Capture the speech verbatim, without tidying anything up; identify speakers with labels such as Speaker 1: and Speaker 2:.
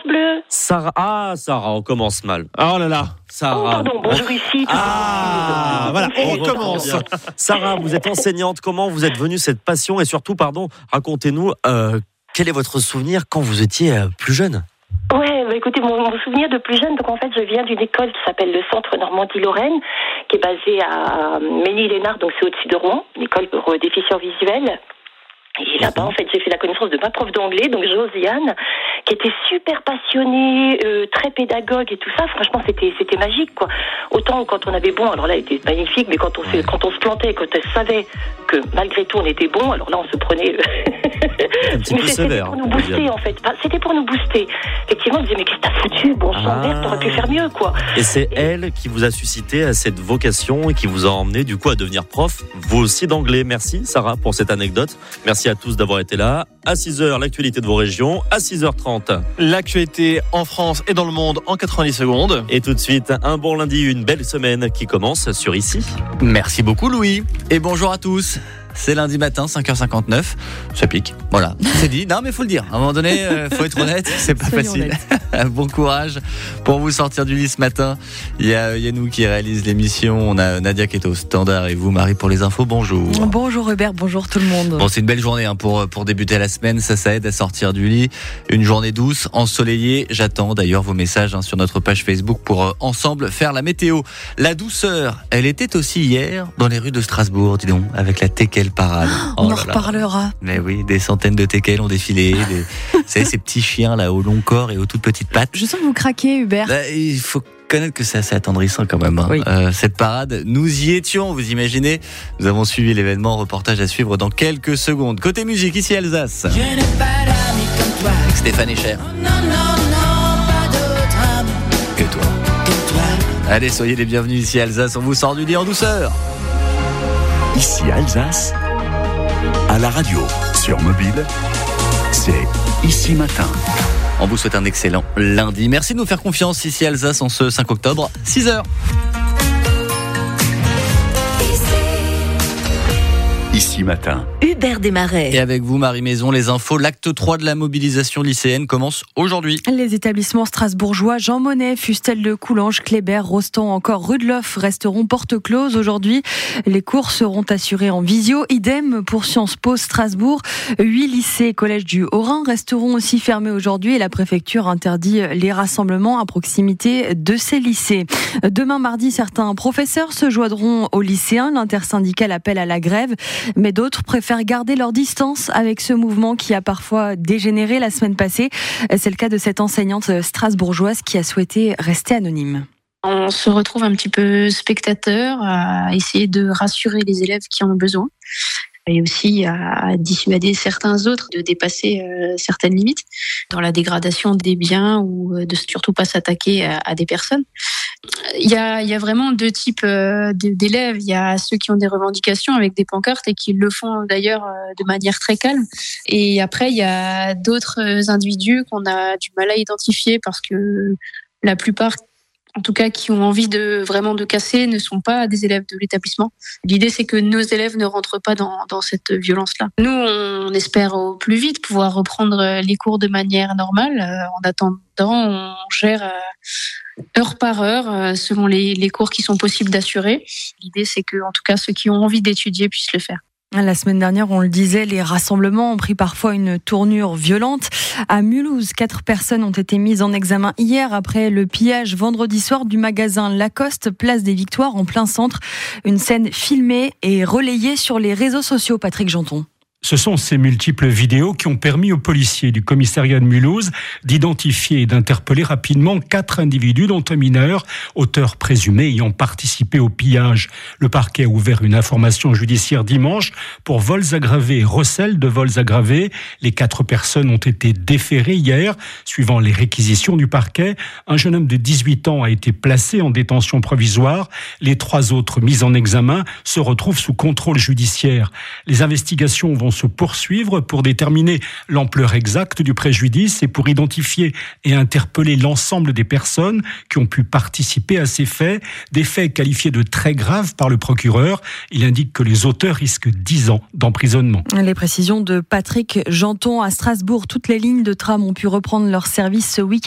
Speaker 1: Bleu.
Speaker 2: Sarah, ah Sarah, on commence mal. Oh là là, Sarah.
Speaker 1: Oh pardon, bonjour ici.
Speaker 2: Ah, voilà, on recommence. Sarah, vous êtes enseignante, comment vous êtes venue cette passion et surtout, pardon, racontez-nous, euh, quel est votre souvenir quand vous étiez euh, plus jeune ?
Speaker 1: Ouais, bah écoutez, mon, mon souvenir de plus jeune, donc en fait, je viens d'une école qui s'appelle le Centre Normandie-Lorraine, qui est basée à Ménil-Lénard, donc c'est au-dessus de Rouen, une école pour déficients visuels. Et là-bas, en fait, j'ai fait la connaissance de ma prof d'anglais, donc Josiane, qui était super passionnée, euh, très pédagogue et tout ça. Franchement, c'était c'était magique, quoi. Autant quand on avait bon, alors là, elle était magnifique, mais quand on se, quand on se plantait, quand elle savait que malgré tout on était bon, alors là, on se prenait.
Speaker 2: Un petit
Speaker 1: mais
Speaker 2: peu
Speaker 1: c'était
Speaker 2: sévère,
Speaker 1: pour nous booster, en fait. Enfin, c'était pour nous booster. Effectivement, on disait mais qu'est-ce que t'as foutu, bon sang,
Speaker 2: Ah.
Speaker 1: merde, t'aurais pu faire mieux, quoi.
Speaker 2: Et c'est elle qui vous a suscité à cette vocation et qui vous a emmené du coup à devenir prof, vous aussi d'anglais. Merci Sarah pour cette anecdote. Merci à tous d'avoir été là. À six heures, l'actualité de vos régions. À six heures trente.
Speaker 3: L'actualité en France et dans le monde en quatre-vingt-dix secondes.
Speaker 2: Et tout de suite, un bon lundi, une belle semaine qui commence sur Ici.
Speaker 4: Merci beaucoup Louis. Et bonjour à tous. C'est lundi matin, cinq heures cinquanteneuf. Ça pique. Voilà, c'est dit. Non, mais faut le dire. À un moment donné, euh, faut être honnête. C'est pas
Speaker 5: Soyons
Speaker 4: facile. Bon courage pour vous sortir du lit ce matin. Il y a Yannou qui réalise l'émission. On a Nadia qui est au standard et vous, Marie, pour les infos. Bonjour.
Speaker 5: Bonjour Hubert, bonjour tout le monde.
Speaker 4: Bon, c'est une belle journée hein, pour pour débuter la semaine. Ça, ça aide à sortir du lit. Une journée douce, ensoleillée. J'attends d'ailleurs vos messages hein, sur notre page Facebook pour euh, ensemble faire la météo. La douceur, elle était aussi hier dans les rues de Strasbourg, dis donc, avec la Teckel parade.
Speaker 5: On
Speaker 4: Oh
Speaker 5: en
Speaker 4: là là.
Speaker 5: reparlera.
Speaker 4: Mais oui, des centaines de Teckel ont défilé. Des, vous savez, ces petits chiens là au long corps et aux toutes petites pattes.
Speaker 5: Je sens que vous craquez Hubert.
Speaker 4: Bah, il faut connaître que c'est assez attendrissant quand même. Hein.
Speaker 5: Oui.
Speaker 4: Euh, cette parade, nous y étions, vous imaginez. Nous avons suivi l'événement, reportage à suivre dans quelques secondes. Côté musique, ici Alsace.
Speaker 6: Je n'ai pas d'amis comme toi.
Speaker 4: Avec Stéphane Echer.
Speaker 6: Non, non, non, pas d'autre ami
Speaker 4: Que toi.
Speaker 6: que toi.
Speaker 4: Allez, soyez les bienvenus ici Alsace. On vous sort du lit en douceur.
Speaker 7: Ici Alsace, à la radio, sur mobile, c'est Ici Matin.
Speaker 4: On vous souhaite un excellent lundi. Merci de nous faire confiance ici Alsace en ce cinq octobre, six heures.
Speaker 7: Ici Matin.
Speaker 8: Hubert Desmarais.
Speaker 4: Et avec vous, Marie Maison, les infos. L'acte trois de la mobilisation lycéenne commence aujourd'hui.
Speaker 5: Les établissements strasbourgeois Jean Monnet, Fustel de Coulanges, Kléber, Rostand, encore Rudloff resteront porte close aujourd'hui. Les cours seront assurés en visio. Idem pour Sciences Po Strasbourg. Huit lycées et collèges du Haut-Rhin resteront aussi fermés aujourd'hui et la préfecture interdit les rassemblements à proximité de ces lycées. Demain mardi, certains professeurs se joindront aux lycéens. L'intersyndicale appelle à la grève, mais d'autres préfèrent garder leur distance avec ce mouvement qui a parfois dégénéré la semaine passée. C'est le cas de cette enseignante strasbourgeoise qui a souhaité rester anonyme.
Speaker 9: On se retrouve un petit peu spectateur à essayer de rassurer les élèves qui en ont besoin et aussi à dissuader certains autres de dépasser euh, certaines limites dans la dégradation des biens ou de surtout pas s'attaquer à, à des personnes. Il y a, il y a vraiment deux types euh, d'élèves. Il y a ceux qui ont des revendications avec des pancartes et qui le font d'ailleurs euh, de manière très calme. Et après, il y a d'autres individus qu'on a du mal à identifier parce que la plupart, en tout cas, qui ont envie de vraiment de casser, ne sont pas des élèves de l'établissement. L'idée, c'est que nos élèves ne rentrent pas dans, dans cette violence-là. Nous, on espère au plus vite pouvoir reprendre les cours de manière normale. En attendant, on gère heure par heure selon les, les cours qui sont possibles d'assurer. L'idée, c'est que, en tout cas, ceux qui ont envie d'étudier puissent le faire.
Speaker 5: La semaine dernière, on le disait, les rassemblements ont pris parfois une tournure violente. À Mulhouse, quatre personnes ont été mises en examen hier après le pillage vendredi soir du magasin Lacoste, place des Victoires, en plein centre. Une scène filmée et relayée sur les réseaux sociaux, Patrick Janton.
Speaker 10: Ce sont ces multiples vidéos qui ont permis aux policiers du commissariat de Mulhouse d'identifier et d'interpeller rapidement quatre individus, dont un mineur, auteur présumé ayant participé au pillage. Le parquet a ouvert une information judiciaire dimanche pour vols aggravés et recel de vols aggravés. Les quatre personnes ont été déférées hier, suivant les réquisitions du parquet. Un jeune homme de dix-huit ans a été placé en détention provisoire. Les trois autres mis en examen se retrouvent sous contrôle judiciaire. Les investigations vont se poursuivre pour déterminer l'ampleur exacte du préjudice et pour identifier et interpeller l'ensemble des personnes qui ont pu participer à ces faits, des faits qualifiés de très graves par le procureur. Il indique que les auteurs risquent dix ans d'emprisonnement.
Speaker 5: Les précisions de Patrick Janton à Strasbourg. Toutes les lignes de tram ont pu reprendre leur service ce week-end.